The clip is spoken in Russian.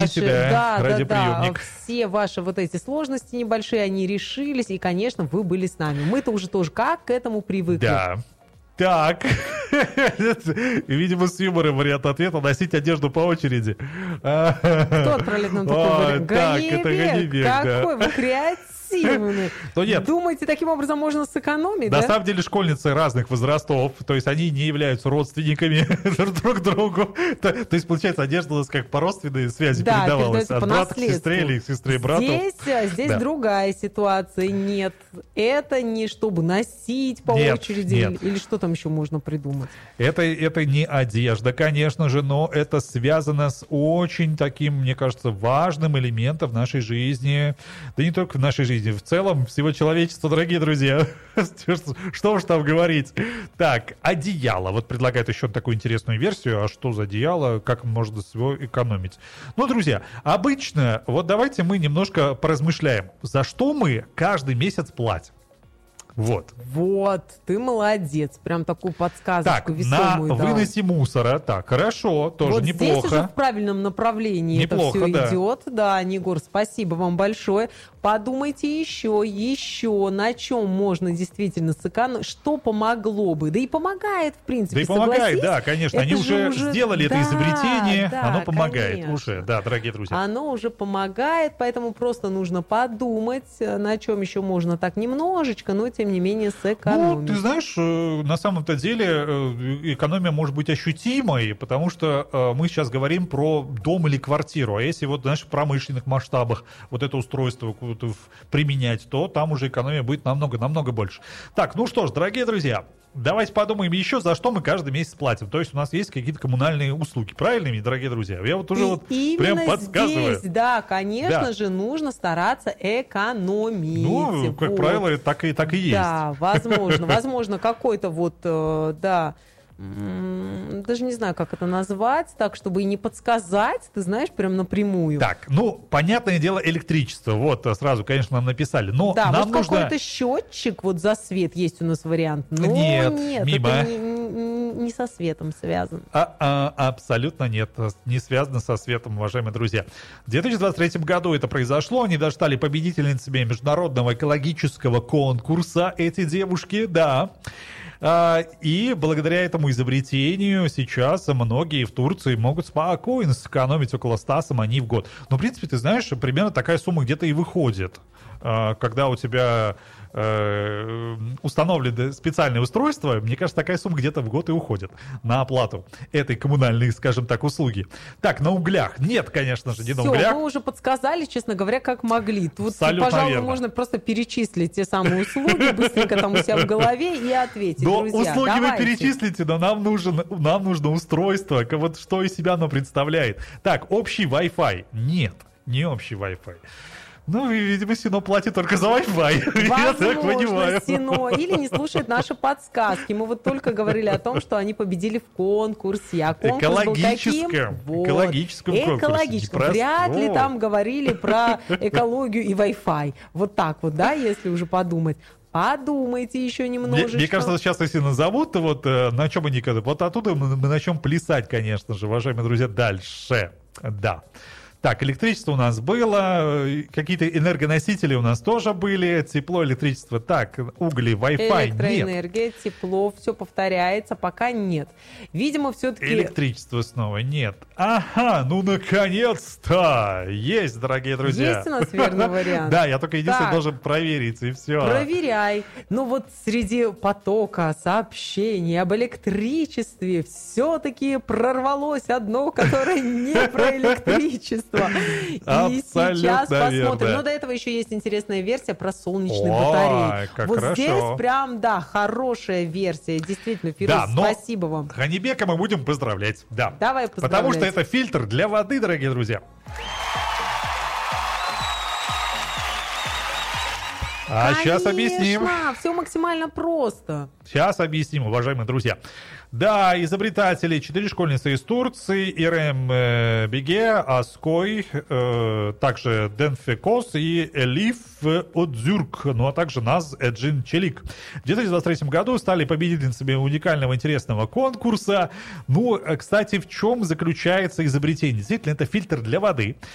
Извините, ваши, радиоприемник. все ваши вот эти сложности небольшие, они решились, и, конечно, вы были с нами. Мы-то уже тоже как к этому привыкли. Да. Так, видимо, с юмором вариант ответа: носить одежду по очереди. Кто отправляет нам такой вариант? Так, это Ганибек, да. Какой вы креативный. То нет. Думаете, таким образом можно сэкономить, На да? самом деле школьницы разных возрастов, то есть они не являются родственниками друг другу. То есть, получается, одежда у нас как по родственной связи передавалась передается от по брата к наследству. сестре или к сестре брату. Здесь Да. другая ситуация. Нет, это не чтобы носить по Нет, очереди нет. или что там еще можно придумать. Это не одежда, конечно же, но это связано с очень таким, мне кажется, важным элементом в нашей жизни. Да не только в нашей жизни, в целом всего человечества, дорогие друзья. Что уж там говорить. Так, одеяло. Вот предлагают еще такую интересную версию. А что за одеяло? Как можно его экономить? Ну, друзья, обычно, вот давайте мы немножко поразмышляем. За что мы каждый месяц платим? Вот. Вот, ты молодец. Прям такую подсказочку Так, на весомую дал. выносе мусора. Так, хорошо, тоже вот неплохо. здесь уже в правильном направлении Неплохо, это все да. идет. Да, Егор, спасибо вам большое. Подумайте еще, на чем можно действительно сэкономить, что помогло бы. Да и помогает, в принципе, Да и помогает, согласись. да, конечно. Они уже сделали это изобретение, оно помогает конечно. уже, да, дорогие друзья. Оно уже помогает, поэтому просто нужно подумать, на чем еще можно так немножечко, но тем не менее сэкономить. Ну, ты знаешь, на самом-то деле экономия может быть ощутимой, потому что мы сейчас говорим про дом или квартиру, а если вот, знаешь, в промышленных масштабах вот это устройство применять, то там уже экономия будет намного больше. Так, ну что ж, дорогие друзья, давайте подумаем еще, за что мы каждый месяц платим. То есть у нас есть какие-то коммунальные услуги, правильно, дорогие друзья? Я вот уже вот прям подсказываю. Здесь, да, конечно же, нужно стараться экономить. Ну, как правило, это так и есть. Да, возможно, какой-то вот, даже не знаю, как это назвать, так, чтобы и не подсказать, ты знаешь, прям напрямую. Так, ну, понятное дело, электричество. Вот, сразу, конечно, нам написали. Но да, нам может, нужно... какой-то счетчик вот за свет есть у нас вариант. Но нет, мимо. Это не со светом связано. Абсолютно нет. Не связано со светом, уважаемые друзья. В 2023 году это произошло. Они даже стали победительницами международного экологического конкурса, эти девушки, да. И благодаря этому изобретению сейчас многие в Турции могут спокойно сэкономить около 100 самани в год. Но, в принципе, ты знаешь, примерно такая сумма где-то и выходит. Когда у тебя установлены специальные устройства, мне кажется, такая сумма где-то в год и уходит на оплату этой коммунальной, скажем так, услуги. Так, на углях. Нет, конечно же, не на углях. Мы уже подсказали, честно говоря, как могли. Тут, абсолютно пожалуй, верно. можно просто перечислить те самые услуги, быстренько там у себя в голове и ответить, Но друзья. услуги давайте. вы перечислите, но нам нужно устройство, вот что из себя оно представляет. Так, общий Wi-Fi. Нет, не общий Wi-Fi. Ну, видимо, Сино платит только за Wi-Fi. Я так понимаю. Сино. Или не слушает наши подсказки. Мы вот только говорили о том, что они победили в конкурсе. А конкурс был каким? Экологическом конкурсе. Экологическом. Вряд ли там говорили про экологию и Wi-Fi. Вот так вот, да, если уже подумать. Подумайте еще немножечко. Мне кажется, сейчас, если назовут, то вот на чем они... Вот оттуда мы начнем плясать, конечно же, уважаемые друзья, дальше. Да. Так, электричество у нас было, какие-то энергоносители у нас тоже были, тепло, электричество, так, угли, Wi-Fi, электроэнергия, тепло, все повторяется, пока нет. Видимо, все-таки... Электричество снова нет. Ага, ну наконец-то! Есть, дорогие друзья. Есть у нас верный вариант? Да, я только единственное должен проверить, и все. Проверяй. Ну вот среди потока сообщений об электричестве все-таки прорвалось одно, которое не про электричество. И сейчас посмотрим. Но до этого еще есть интересная версия про солнечные батареи. Как вот хорошо. Здесь прям, да, хорошая версия. Действительно, Фирус, спасибо вам. Ганибека мы будем поздравлять. Да. Давай поздравлять. Потому что это фильтр для воды, дорогие друзья. Сейчас объясним. Все максимально просто. Сейчас объясним, уважаемые друзья. Да, изобретатели, 4 школьницы из Турции, Ирем Биге, Аской, также Денфекос и Элиф Одзюрк, ну а также Наз Эджин Челик. В 2023 году стали победительницами уникального интересного конкурса. Ну, кстати, в чем заключается изобретение? Действительно, это фильтр для воды,